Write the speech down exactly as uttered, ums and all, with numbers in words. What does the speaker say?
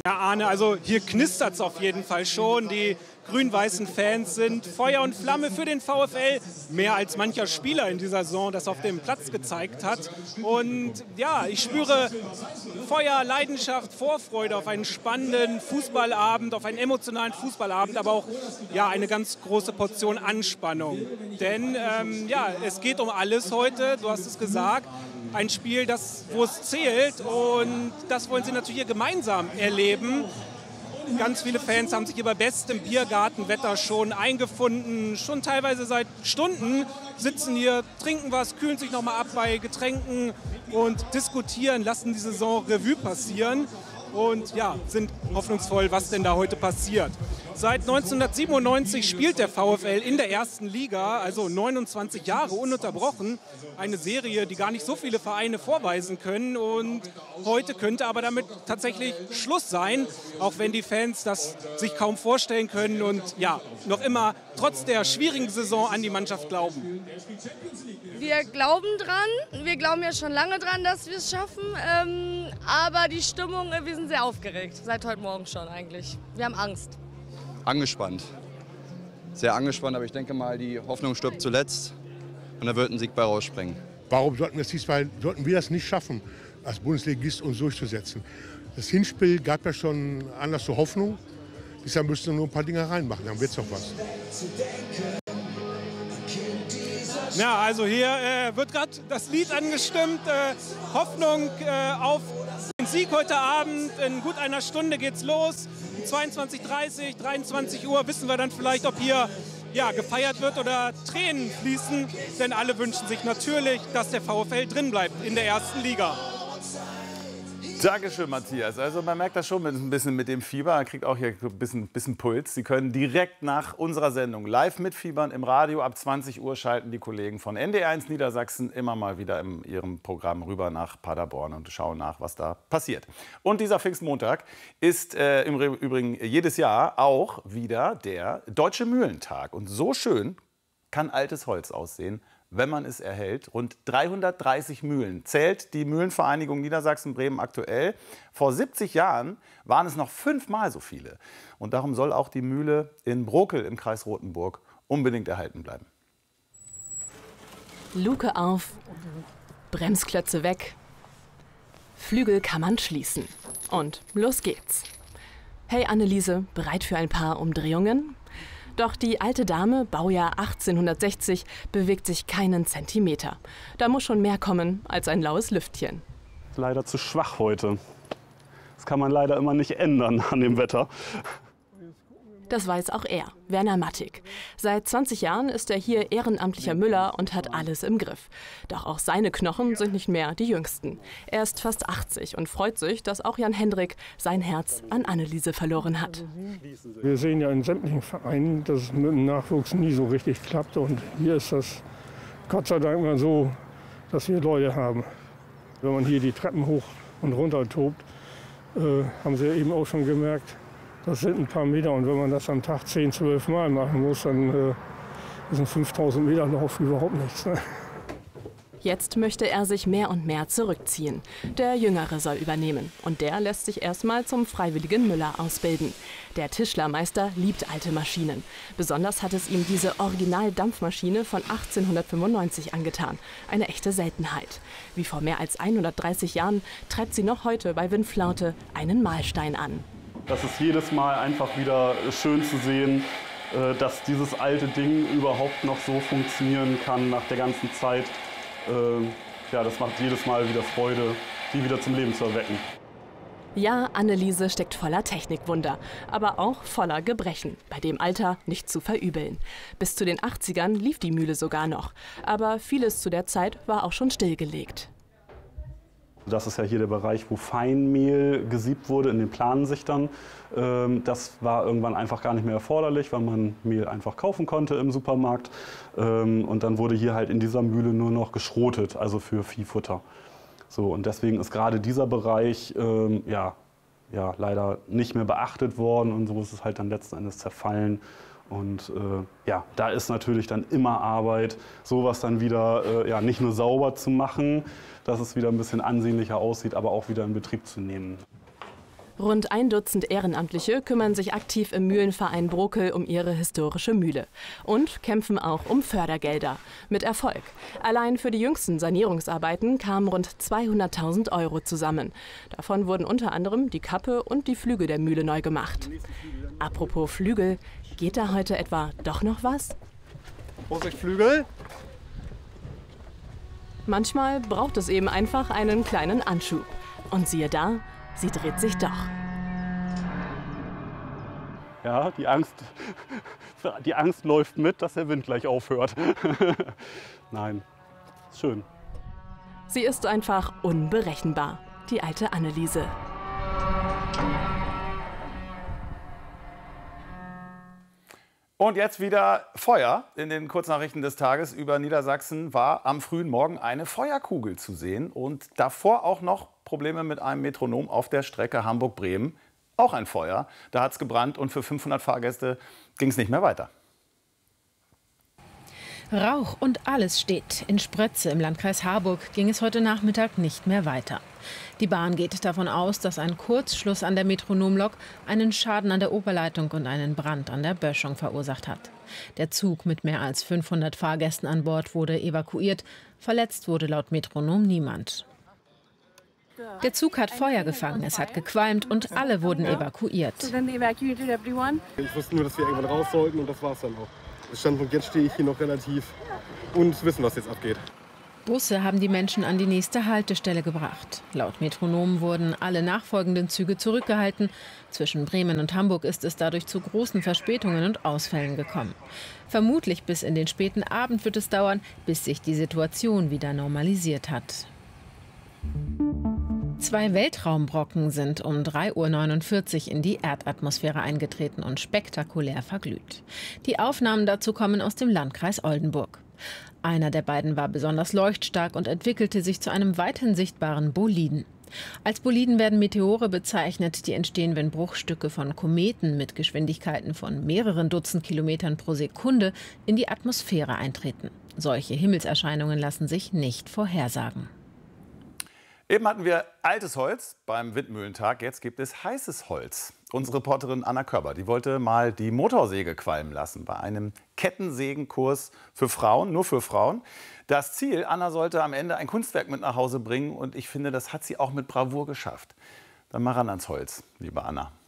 Ja, Arne, also hier knistert es auf jeden Fall schon. Die grün-weißen Fans sind Feuer und Flamme für den VfL. Mehr als mancher Spieler in dieser Saison das auf dem Platz gezeigt hat. Und ja, ich spüre Feuer, Leidenschaft, Vorfreude auf einen spannenden Fußballabend, auf einen emotionalen Fußballabend, aber auch ja, eine ganz große Portion Anspannung. Denn ähm, ja, es geht um alles heute, du hast es gesagt. Ein Spiel, das, wo es zählt, und das wollen sie natürlich hier gemeinsam erleben. Ganz viele Fans haben sich hier bei bestem Biergartenwetter schon eingefunden. Schon teilweise seit Stunden sitzen hier, trinken was, kühlen sich nochmal ab bei Getränken und diskutieren, lassen die Saison Revue passieren. Und ja, sind hoffnungsvoll, was denn da heute passiert. Seit neunzehnhundertsiebenundneunzig spielt der VfL in der ersten Liga, also neunundzwanzig Jahre ununterbrochen. Eine Serie, die gar nicht so viele Vereine vorweisen können. Und heute könnte aber damit tatsächlich Schluss sein, auch wenn die Fans das sich kaum vorstellen können und ja, noch immer trotz der schwierigen Saison an die Mannschaft glauben. Wir glauben dran, wir glauben ja schon lange dran, dass wir es schaffen, ähm, aber die Stimmung, wir sind sehr aufgeregt, seit heute Morgen schon eigentlich. Wir haben Angst. Angespannt, sehr angespannt, aber ich denke mal, die Hoffnung stirbt zuletzt und da wird ein Sieg bei rausspringen. Warum sollten wir, es diesmal, sollten wir das nicht schaffen, als Bundesligist uns durchzusetzen? Das Hinspiel gab ja schon Anlass zur Hoffnung, deshalb müssen wir nur ein paar Dinge reinmachen, dann wird es doch was. Ja, also hier äh, wird gerade das Lied angestimmt. Äh, Hoffnung äh, auf den Sieg heute Abend. In gut einer Stunde geht's los. Um zweiundzwanzig Uhr dreißig, dreiundzwanzig Uhr wissen wir dann vielleicht, ob hier ja, gefeiert wird oder Tränen fließen. Denn alle wünschen sich natürlich, dass der VfL drin bleibt in der ersten Liga. Dankeschön, Matthias. Also man merkt das schon mit, ein bisschen mit dem Fieber. Man kriegt auch hier ein bisschen, bisschen Puls. Sie können direkt nach unserer Sendung live mitfiebern im Radio. Ab zwanzig Uhr schalten die Kollegen von N D R eins Niedersachsen immer mal wieder in ihrem Programm rüber nach Paderborn und schauen nach, was da passiert. Und dieser Pfingstmontag ist äh, im Übrigen jedes Jahr auch wieder der Deutsche Mühlentag. Und so schön kann altes Holz aussehen, wenn man es erhält. Rund dreihundertdreißig Mühlen zählt die Mühlenvereinigung Niedersachsen-Bremen aktuell. Vor siebzig Jahren waren es noch fünfmal so viele. Und darum soll auch die Mühle in Brokel im Kreis Rothenburg unbedingt erhalten bleiben. Luke auf, Bremsklötze weg, Flügel kann man schließen. Und los geht's. Hey Anneliese, bereit für ein paar Umdrehungen? Doch die alte Dame, Baujahr achtzehnhundertsechzig, bewegt sich keinen Zentimeter. Da muss schon mehr kommen als ein laues Lüftchen. Leider zu schwach heute. Das kann man leider immer nicht ändern an dem Wetter. Das weiß auch er, Werner Mattig. Seit zwanzig Jahren ist er hier ehrenamtlicher Müller und hat alles im Griff. Doch auch seine Knochen sind nicht mehr die jüngsten. Er ist fast achtzig und freut sich, dass auch Jan Hendrik sein Herz an Anneliese verloren hat. Wir sehen ja in sämtlichen Vereinen, dass es mit dem Nachwuchs nie so richtig klappt. Und hier ist das Gott sei Dank mal so, dass wir Leute haben. Wenn man hier die Treppen hoch und runter tobt, äh, haben Sie eben auch schon gemerkt, das sind ein paar Meter, und wenn man das am Tag zehn, zwölf Mal machen muss, dann äh, ist ein fünftausend Meter Lauf überhaupt nichts. Ne? Jetzt möchte er sich mehr und mehr zurückziehen. Der Jüngere soll übernehmen und der lässt sich erstmal zum freiwilligen Müller ausbilden. Der Tischlermeister liebt alte Maschinen. Besonders hat es ihm diese Original-Dampfmaschine von achtzehnhundertfünfundneunzig angetan. Eine echte Seltenheit. Wie vor mehr als hundertdreißig Jahren treibt sie noch heute bei Windflaute einen Mahlstein an. Das ist jedes Mal einfach wieder schön zu sehen, dass dieses alte Ding überhaupt noch so funktionieren kann nach der ganzen Zeit. Ja, das macht jedes Mal wieder Freude, die wieder zum Leben zu erwecken. Ja, Anneliese steckt voller Technikwunder, aber auch voller Gebrechen, bei dem Alter nicht zu verübeln. Bis zu den achtzigern lief die Mühle sogar noch, aber vieles zu der Zeit war auch schon stillgelegt. Das ist ja hier der Bereich, wo Feinmehl gesiebt wurde in den Planensichtern. Das war irgendwann einfach gar nicht mehr erforderlich, weil man Mehl einfach kaufen konnte im Supermarkt. Und dann wurde hier halt in dieser Mühle nur noch geschrotet, also für Viehfutter. So, und deswegen ist gerade dieser Bereich ja, ja, leider nicht mehr beachtet worden, und so ist es halt dann letzten Endes zerfallen. Und äh, ja, da ist natürlich dann immer Arbeit, sowas dann wieder äh, ja, nicht nur sauber zu machen, dass es wieder ein bisschen ansehnlicher aussieht, aber auch wieder in Betrieb zu nehmen. Rund ein Dutzend Ehrenamtliche kümmern sich aktiv im Mühlenverein Brokel um ihre historische Mühle und kämpfen auch um Fördergelder. Mit Erfolg. Allein für die jüngsten Sanierungsarbeiten kamen rund zweihunderttausend Euro zusammen. Davon wurden unter anderem die Kappe und die Flügel der Mühle neu gemacht. Apropos Flügel, geht da heute etwa doch noch was? Vorsicht, Flügel! Manchmal braucht es eben einfach einen kleinen Anschub. Und siehe da, sie dreht sich doch. Ja, die Angst, die Angst läuft mit, dass der Wind gleich aufhört. Nein, ist schön. Sie ist einfach unberechenbar, die alte Anneliese. Und jetzt wieder Feuer. In den Kurznachrichten des Tages über Niedersachsen war am frühen Morgen eine Feuerkugel zu sehen. Und davor auch noch Probleme mit einem Metronom auf der Strecke Hamburg-Bremen. Auch ein Feuer. Da hat es gebrannt und für fünfhundert Fahrgäste ging es nicht mehr weiter. Rauch und alles steht. In Sprötze im Landkreis Harburg ging es heute Nachmittag nicht mehr weiter. Die Bahn geht davon aus, dass ein Kurzschluss an der Metronomlok einen Schaden an der Oberleitung und einen Brand an der Böschung verursacht hat. Der Zug mit mehr als fünfhundert Fahrgästen an Bord wurde evakuiert. Verletzt wurde laut Metronom niemand. Der Zug hat Feuer gefangen, es hat gequalmt und alle wurden evakuiert. Ich wusste nur, dass wir irgendwann raus sollten und das war es dann auch. Standpunkt jetzt stehe ich hier noch relativ und wissen, was jetzt abgeht. Busse haben die Menschen an die nächste Haltestelle gebracht. Laut Metronom wurden alle nachfolgenden Züge zurückgehalten. Zwischen Bremen und Hamburg ist es dadurch zu großen Verspätungen und Ausfällen gekommen. Vermutlich bis in den späten Abend wird es dauern, bis sich die Situation wieder normalisiert hat. Zwei Weltraumbrocken sind um drei Uhr neunundvierzig in die Erdatmosphäre eingetreten und spektakulär verglüht. Die Aufnahmen dazu kommen aus dem Landkreis Oldenburg. Einer der beiden war besonders leuchtstark und entwickelte sich zu einem weithin sichtbaren Boliden. Als Boliden werden Meteore bezeichnet, die entstehen, wenn Bruchstücke von Kometen mit Geschwindigkeiten von mehreren Dutzend Kilometern pro Sekunde in die Atmosphäre eintreten. Solche Himmelserscheinungen lassen sich nicht vorhersagen. Eben hatten wir altes Holz beim Windmühlentag, jetzt gibt es heißes Holz. Unsere Reporterin Anna Körber, die wollte mal die Motorsäge qualmen lassen bei einem Kettensägenkurs für Frauen, nur für Frauen. Das Ziel, Anna sollte am Ende ein Kunstwerk mit nach Hause bringen und ich finde, das hat sie auch mit Bravour geschafft. Dann mal ran ans Holz, liebe Anna.